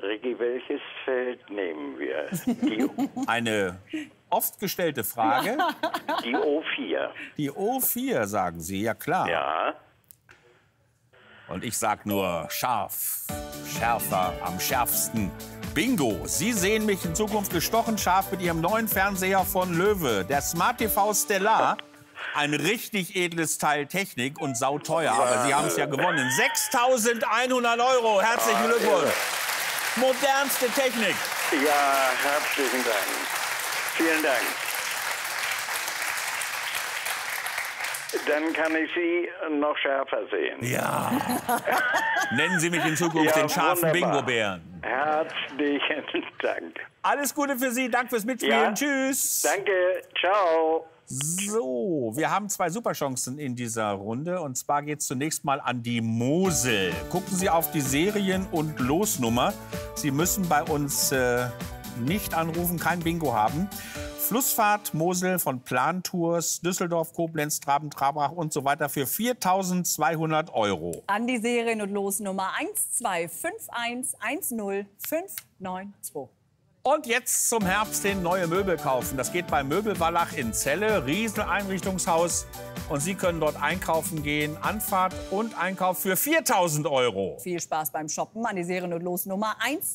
Ricky, welches Feld nehmen wir? Eine oft gestellte Frage. Die O4. Die O4, sagen Sie, ja klar. Ja. Und ich sag nur scharf, schärfer, am schärfsten. Bingo, Sie sehen mich in Zukunft gestochen scharf mit Ihrem neuen Fernseher von Löwe. Der Smart TV Stellar. Ein richtig edles Teil Technik und sauteuer, aber Sie haben es ja gewonnen. 6.100 €. Herzlichen Glückwunsch. Modernste Technik. Ja, herzlichen Dank. Vielen Dank. Dann kann ich Sie noch schärfer sehen. Ja. Nennen Sie mich in Zukunft Ja, den scharfen wunderbar. Bingo-Bären. Herzlichen Dank. Alles Gute für Sie. Danke fürs Mitspielen. Ja. Tschüss. Danke. Ciao. So, wir haben 2 Superchancen in dieser Runde. Und zwar geht es zunächst mal an die Mosel. Gucken Sie auf die Serien- und Losnummer. Sie müssen bei uns nicht anrufen, kein Bingo haben. Flussfahrt Mosel von Plantours, Düsseldorf, Koblenz, Traben, Trabach und so weiter für 4.200 €. An die Serien- und Losnummer 125110592. Und jetzt zum Herbst hin neue Möbel kaufen. Das geht bei Möbelwallach in Celle, Rieseneinrichtungshaus. Und Sie können dort einkaufen gehen. Anfahrt und Einkauf für 4.000 €. Viel Spaß beim Shoppen. An die Serien- und Losnummer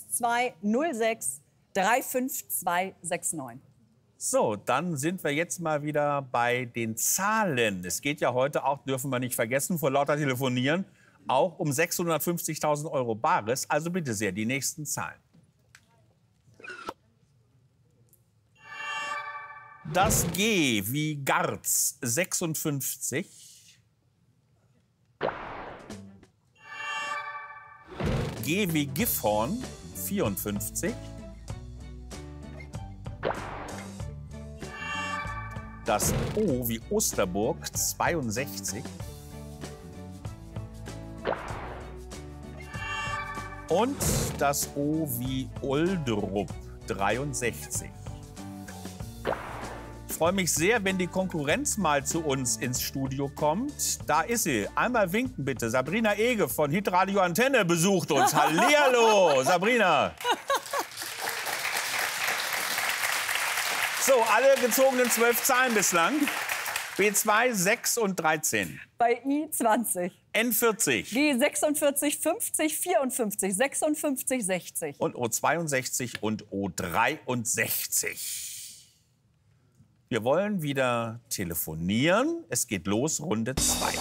120635269. So, dann sind wir jetzt mal wieder bei den Zahlen. Es geht ja heute auch, dürfen wir nicht vergessen, vor lauter Telefonieren, auch um 650.000 € Bares. Also bitte sehr, die nächsten Zahlen. Das G wie Garz 56. G wie Gifhorn 54. Das O wie Osterburg 62. Und das O wie Olderup 63. Ich freue mich sehr, wenn die Konkurrenz mal zu uns ins Studio kommt. Da ist sie. Einmal winken bitte. Sabrina Ege von Hitradio Antenne besucht uns. Hallihallo, Sabrina. So, alle gezogenen 12 Zahlen bislang. B2, 6 und 13. Bei I20. N40. Die 46, 50, 54, 56, 60. Und O62 und O63. Wir wollen wieder telefonieren. Es geht los, Runde 2.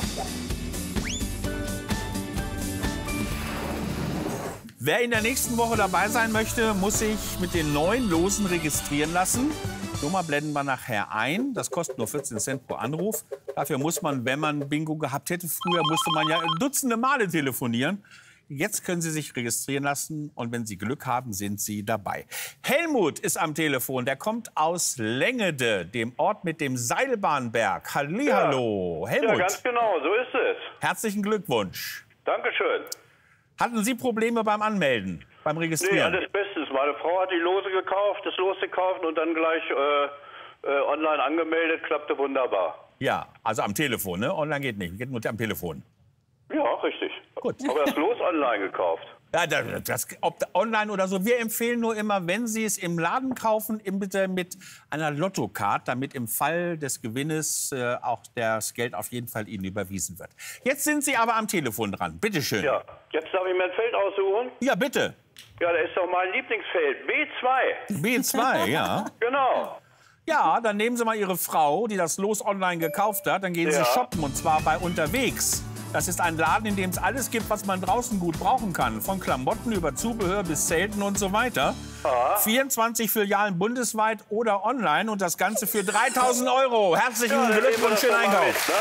Wer in der nächsten Woche dabei sein möchte, muss sich mit den 9 Losen registrieren lassen. Nummer blenden wir nachher ein. Das kostet nur 14 Cent pro Anruf. Dafür muss man, wenn man Bingo gehabt hätte, früher musste man ja dutzende Male telefonieren. Jetzt können Sie sich registrieren lassen und wenn Sie Glück haben, sind Sie dabei. Helmut ist am Telefon. Der kommt aus Lengede, dem Ort mit dem Seilbahnberg. Hallihallo, Helmut. Ja, ganz genau, so ist es. Herzlichen Glückwunsch. Dankeschön. Hatten Sie Probleme beim Anmelden, beim Nee, Registrieren? alles Bestes. Meine Frau hat die Lose gekauft, das Los gekauft und dann gleich online angemeldet. Klappte wunderbar. Ja, also am Telefon, ne? Online geht nicht, geht nur am Telefon. Ja, richtig. Gut. Aber das Los online gekauft. Ja, ob online oder so. Wir empfehlen nur immer, wenn Sie es im Laden kaufen, bitte mit einer Lottocard, damit im Fall des Gewinnes auch das Geld auf jeden Fall Ihnen überwiesen wird. Jetzt sind Sie aber am Telefon dran. Bitte schön. Ja, jetzt darf ich mir ein Feld aussuchen. Ja, bitte. Ja, das ist doch mein Lieblingsfeld. B2. B2, ja. Genau. Ja, dann nehmen Sie mal Ihre Frau, die das Los online gekauft hat. Dann gehen Sie Ja. shoppen, und zwar bei Unterwegs. Das ist ein Laden, in dem es alles gibt, was man draußen gut brauchen kann. Von Klamotten über Zubehör bis Zelten und so weiter. 24 Filialen bundesweit oder online und das Ganze für 3.000 €. Herzlichen Ja, dann nehmen wir Glückwunsch, das schönen doch mal Einkauf. mit, ne?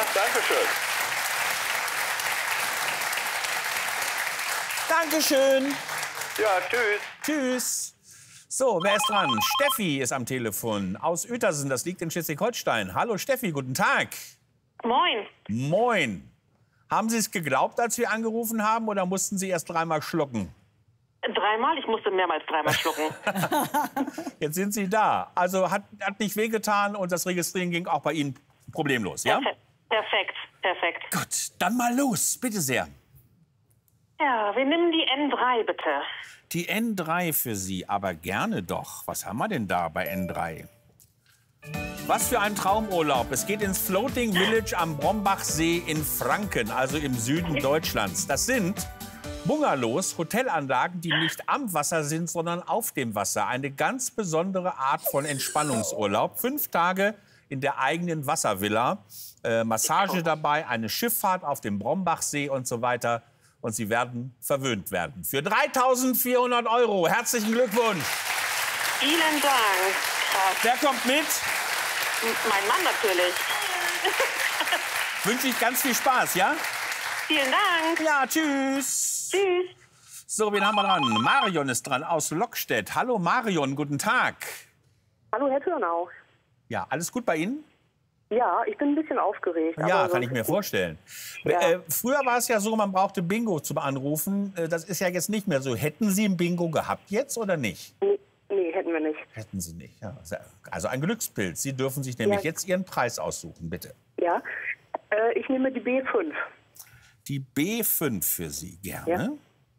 Dankeschön. Dankeschön. Ja, tschüss. Tschüss. So, wer ist dran? Steffi ist am Telefon aus Uetersen, das liegt in Schleswig-Holstein. Hallo Steffi, guten Tag. Moin. Moin. Haben Sie es geglaubt, als wir angerufen haben, oder mussten Sie erst 3-mal schlucken? 3-mal? Ich musste mehrmals 3-mal schlucken. Jetzt sind Sie da. Also hat nicht wehgetan und das Registrieren ging auch bei Ihnen problemlos, ja? Perfekt, perfekt. Gut, dann mal los, bitte sehr. Ja, wir nehmen die N3, bitte. Die N3 für Sie, aber gerne doch. Was haben wir denn da bei N3? Was für ein Traumurlaub. Es geht ins Floating Village am Brombachsee in Franken, also im Süden Deutschlands. Das sind Bungalows, Hotelanlagen, die nicht am Wasser sind, sondern auf dem Wasser. Eine ganz besondere Art von Entspannungsurlaub. 5 Tage in der eigenen Wasservilla. Massage dabei, eine Schifffahrt auf dem Brombachsee und so weiter. Und Sie werden verwöhnt werden. Für 3.400 €. Herzlichen Glückwunsch. Vielen Dank. Krass. Wer kommt mit? Mein Mann natürlich. Wünsche ich ganz viel Spaß, ja? Vielen Dank. Ja, tschüss. Tschüss. So, wen haben wir dran? Marion ist dran aus Lockstedt. Hallo Marion, guten Tag. Hallo, Herr Thürnau. Ja, alles gut bei Ihnen? Ja, ich bin ein bisschen aufgeregt. Ja, aber kann ich mir vorstellen. Ja. Früher war es ja so, man brauchte Bingo zum Anrufen. Das ist ja jetzt nicht mehr so. Hätten Sie ein Bingo gehabt jetzt oder nicht? Nee, hätten wir nicht. Hätten Sie nicht. Ja. Also ein Glückspilz. Sie dürfen sich nämlich jetzt Ihren Preis aussuchen, bitte. Ja, ich nehme die B5. Die B5 für Sie, gerne. Ja.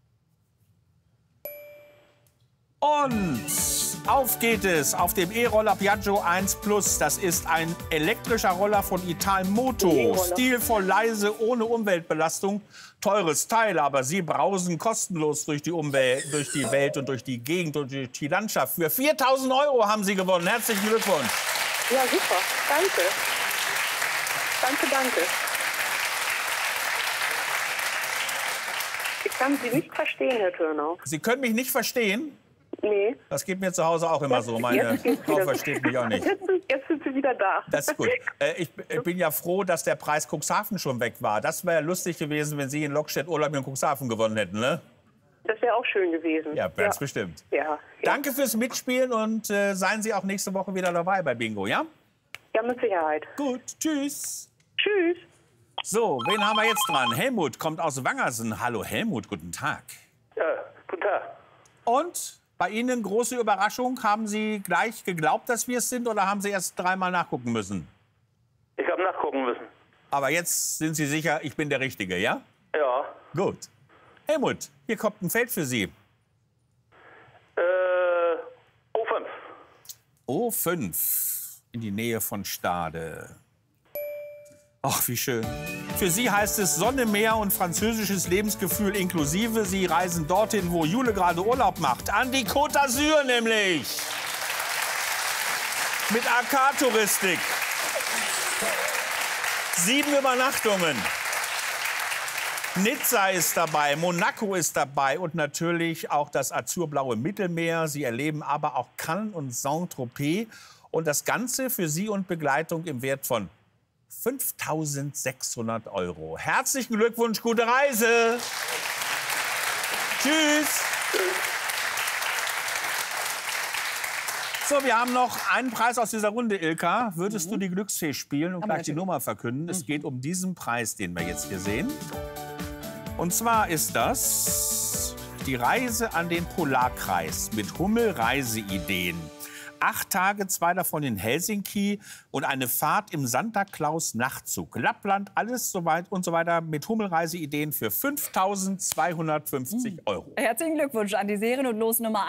Und auf geht es auf dem E-Roller Piaggio 1 Plus. Das ist ein elektrischer Roller von Italmoto. E-Roller. Stilvoll, leise, ohne Umweltbelastung. Teures Teil, aber Sie brausen kostenlos durch die Umwelt, durch die Welt und durch die Gegend und durch die Landschaft. Für 4.000 € haben Sie gewonnen. Herzlichen Glückwunsch. Ja, super. Danke. Danke. Ich kann Sie nicht verstehen, Herr Thürnau. Sie können mich nicht verstehen? Nee. Das geht mir zu Hause auch immer so. Meine Frau versteht mich auch nicht. Jetzt sind Sie wieder da. Das ist gut. Ich bin ja froh, dass der Preis Cuxhaven schon weg war. Das wäre lustig gewesen, wenn Sie in Lockstedt Urlaub in Cuxhaven gewonnen hätten, ne? Das wäre auch schön gewesen. Ja, ganz bestimmt. Ja. Danke fürs Mitspielen und seien Sie auch nächste Woche wieder dabei bei Bingo, ja? Ja, mit Sicherheit. Gut, tschüss. Tschüss. So, wen haben wir jetzt dran? Helmut kommt aus Wangersen. Hallo Helmut, guten Tag. Ja, guten Tag. Und bei Ihnen große Überraschung. Haben Sie gleich geglaubt, dass wir es sind oder haben Sie erst 3-mal nachgucken müssen? Ich habe nachgucken müssen. Aber jetzt sind Sie sicher, ich bin der Richtige, ja? Ja. Gut. Helmut, hier kommt ein Feld für Sie. O5. O5 in die Nähe von Stade. Ach, wie schön. Für Sie heißt es Sonne, Meer und französisches Lebensgefühl inklusive. Sie reisen dorthin, wo Jule gerade Urlaub macht. An die Côte d'Azur nämlich. Mit AK-Touristik. 7 Übernachtungen. Nizza ist dabei, Monaco ist dabei und natürlich auch das azurblaue Mittelmeer. Sie erleben aber auch Cannes und Saint-Tropez. Und das Ganze für Sie und Begleitung im Wert von 5.600 €. Herzlichen Glückwunsch, gute Reise. Tschüss. So, wir haben noch einen Preis aus dieser Runde, Ilka. Würdest du die Glücksfee spielen und gleich die Nummer verkünden? Es geht um diesen Preis, den wir jetzt hier sehen. Und zwar ist das die Reise an den Polarkreis mit Hummel-Reiseideen. 8 Tage, 2 davon in Helsinki und eine Fahrt im Santa Claus Nachtzug. Lappland, alles soweit und so weiter mit Hummelreiseideen für 5.250 €. Herzlichen Glückwunsch an die Serien- und Losnummer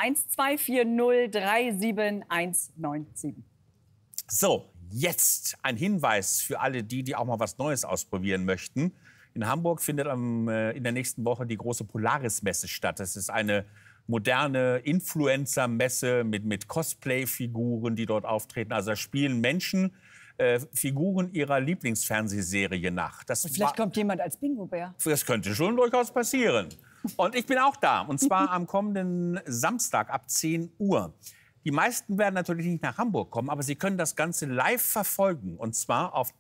124037197. So, jetzt ein Hinweis für alle die auch mal was Neues ausprobieren möchten. In Hamburg findet in der nächsten Woche die große Polaris-Messe statt. Das ist eine moderne Influencer-Messe mit Cosplay-Figuren, die dort auftreten. Also da spielen Menschen Figuren ihrer Lieblingsfernsehserie nach. Vielleicht kommt jemand als Bingo-Bär. Das könnte schon durchaus passieren. Und ich bin auch da. Und zwar am kommenden Samstag ab 10 Uhr. Die meisten werden natürlich nicht nach Hamburg kommen, aber sie können das Ganze live verfolgen. Und zwar auf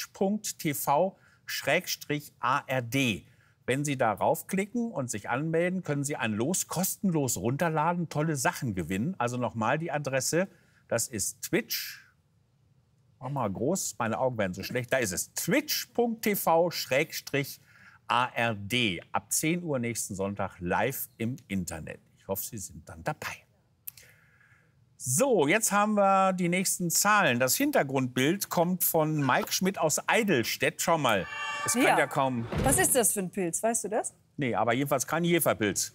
twitch.tv/ARD. Wenn Sie darauf klicken und sich anmelden, können Sie ein Los kostenlos runterladen, tolle Sachen gewinnen. Also nochmal die Adresse, das ist Twitch. Mach mal groß, meine Augen werden so schlecht. Da ist es, twitch.tv/ARD. Ab 10 Uhr nächsten Sonntag live im Internet. Ich hoffe, Sie sind dann dabei. So, jetzt haben wir die nächsten Zahlen. Das Hintergrundbild kommt von Mike Schmidt aus Eidelstedt. Schau mal, es kann ja kaum... Was ist das für ein Pilz, weißt du das? Nee, aber jedenfalls kein Jeferpilz.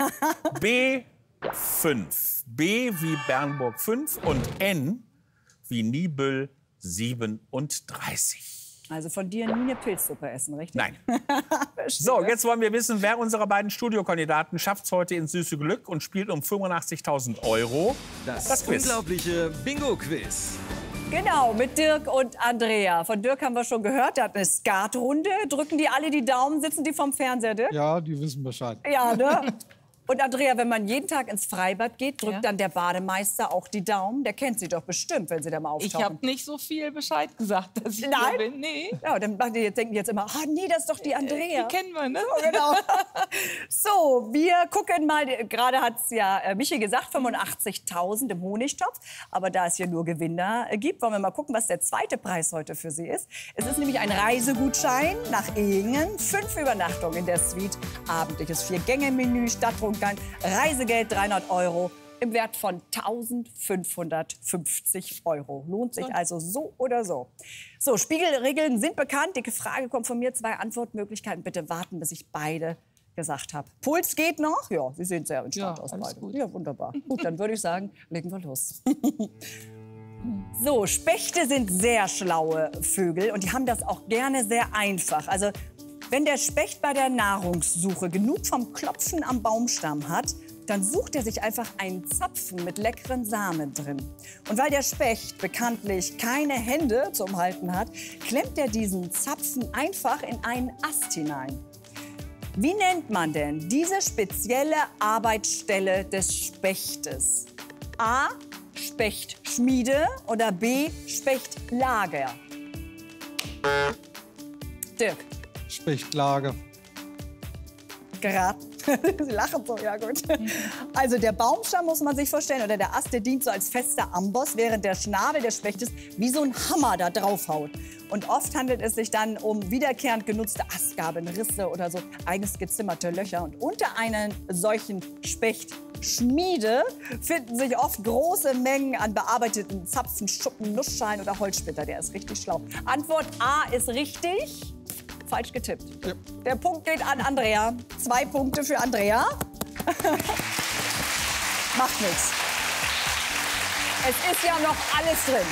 B5. B wie Bernburg 5 und N wie Nibel 37. Also von dir nie eine Pilzsuppe essen, richtig? Nein. So, jetzt wollen wir wissen, wer unserer beiden Studiokandidaten schafft es heute ins süße Glück und spielt um 85.000 €. Das Quiz. unglaubliche Bingo-Quiz. Genau, mit Dirk und Andrea. Von Dirk haben wir schon gehört, der hat eine Skatrunde. Drücken die alle die Daumen, sitzen die vom Fernseher, Dirk? Ja, die wissen Bescheid. Ja, ne? Und Andrea, wenn man jeden Tag ins Freibad geht, drückt dann der Bademeister auch die Daumen. Der kennt sie doch bestimmt, wenn sie da mal auftauchen. Ich habe nicht so viel Bescheid gesagt, dass ich Nein? hier bin. Nee. Ja, dann denken die jetzt immer, ah nee, das ist doch die Andrea. Die kennen wir, ne? So, genau. So, wir gucken mal, gerade hat es ja Michi gesagt, 85.000 im Honigtopf. Aber da es hier nur Gewinner gibt, wollen wir mal gucken, was der zweite Preis heute für Sie ist. Es ist nämlich ein Reisegutschein nach Ehingen, 5 Übernachtungen in der Suite, abendliches 4-Gänge-Menü, Stadtrundgang, Reisegeld 300 € im Wert von 1.550 €. Lohnt sich also so oder so. So, Spiegelregeln sind bekannt. Die Frage kommt von mir, 2 Antwortmöglichkeiten. Bitte warten, bis ich beide gesagt habe. Puls geht noch? Ja, Sie sehen sehr entspannt aus alles beide. gut. Ja, wunderbar. Gut, dann würde ich sagen, legen wir los. So, Spechte sind sehr schlaue Vögel und die haben das auch gerne sehr einfach. Also, wenn der Specht bei der Nahrungssuche genug vom Klopfen am Baumstamm hat, dann sucht er sich einfach einen Zapfen mit leckeren Samen drin. Und weil der Specht bekanntlich keine Hände zum Halten hat, klemmt er diesen Zapfen einfach in einen Ast hinein. Wie nennt man denn diese spezielle Arbeitsstelle des Spechtes? A. Spechtschmiede oder B. Spechtlager? Dirk. Spechtlage. Geraten. Sie lachen so, ja gut. Also der Baumstamm muss man sich vorstellen, oder der Ast, der dient so als fester Amboss, während der Schnabel des Spechtes wie so ein Hammer da draufhaut. Und oft handelt es sich dann um wiederkehrend genutzte Astgabeln, Risse oder so eigens gezimmerte Löcher. Und unter einer solchen Spechtschmiede finden sich oft große Mengen an bearbeiteten Zapfen, Schuppen, Nussschalen oder Holzsplitter. Der ist richtig schlau. Antwort A ist richtig. Falsch getippt. Ja. Der Punkt geht an Andrea. 2 Punkte für Andrea. Macht nichts. Es ist ja noch alles drin.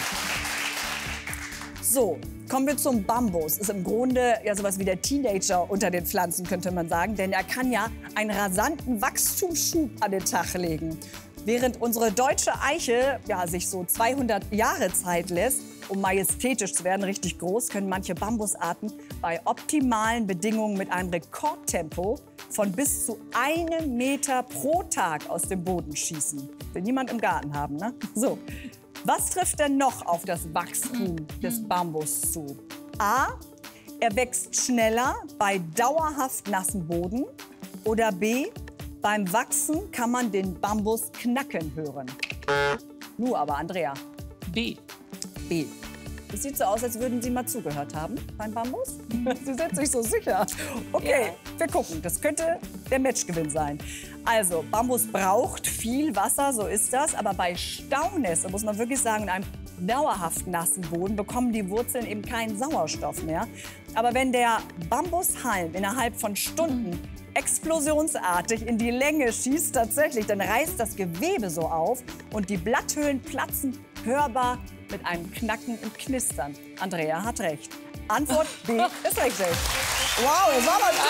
So, kommen wir zum Bambus. Ist im Grunde ja sowas wie der Teenager unter den Pflanzen, könnte man sagen. Denn er kann ja einen rasanten Wachstumsschub an den Tag legen. Während unsere deutsche Eiche ja, sich so 200 Jahre Zeit lässt, um majestätisch zu werden, richtig groß, können manche Bambusarten bei optimalen Bedingungen mit einem Rekordtempo von bis zu 1 Meter pro Tag aus dem Boden schießen. Will niemand im Garten haben, ne? So. Was trifft denn noch auf das Wachstum des Bambus zu? A. Er wächst schneller bei dauerhaft nassem Boden. Oder B. Beim Wachsen kann man den Bambus knacken hören. Nur aber, Andrea. B. B. Es sieht so aus, als würden Sie mal zugehört haben beim Bambus. Sie sind sich so sicher. Okay, wir gucken. Das könnte der Matchgewinn sein. Also, Bambus braucht viel Wasser, so ist das. Aber bei Staunässe, muss man wirklich sagen, in einem dauerhaft nassen Boden bekommen die Wurzeln eben keinen Sauerstoff mehr. Aber wenn der Bambushalm innerhalb von Stunden explosionsartig in die Länge schießt, tatsächlich, dann reißt das Gewebe so auf und die Blatthüllen platzen hörbar mit einem Knacken und Knistern. Andrea hat recht. Antwort B ist richtig. Wow, das war mal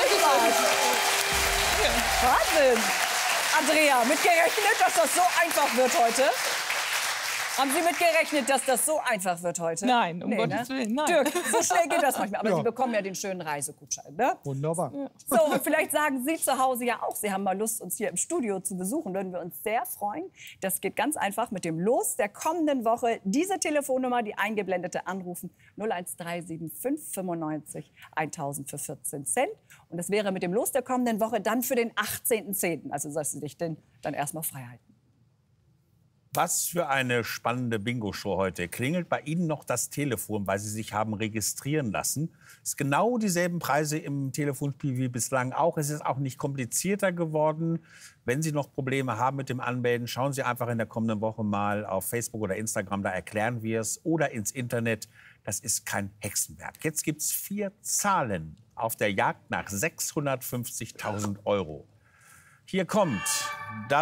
Wahnsinn. Andrea, mit gerechnet, dass das so einfach wird heute? Haben Sie mit gerechnet, dass das so einfach wird heute? Nein, um Gottes Willen, nein. Dirk, so schnell geht das manchmal. Aber Sie bekommen ja den schönen Reisegutschein, ne? Wunderbar. So, und vielleicht sagen Sie zu Hause ja auch, Sie haben mal Lust, uns hier im Studio zu besuchen. Würden wir uns sehr freuen. Das geht ganz einfach mit dem Los der kommenden Woche. Diese Telefonnummer, die eingeblendete, anrufen 01375 95 1000 für 14 Cent. Und das wäre mit dem Los der kommenden Woche dann für den 18.10. Also, dass Sie sich den dann erstmal frei halten. Was für eine spannende Bingo-Show heute. Klingelt bei Ihnen noch das Telefon, weil Sie sich haben registrieren lassen? Es ist genau dieselben Preise im Telefonspiel wie bislang auch. Es ist auch nicht komplizierter geworden. Wenn Sie noch Probleme haben mit dem Anmelden, schauen Sie einfach in der kommenden Woche mal auf Facebook oder Instagram, da erklären wir es. Oder ins Internet, das ist kein Hexenwerk. Jetzt gibt es 4 Zahlen auf der Jagd nach 650.000 Euro. Hier kommt das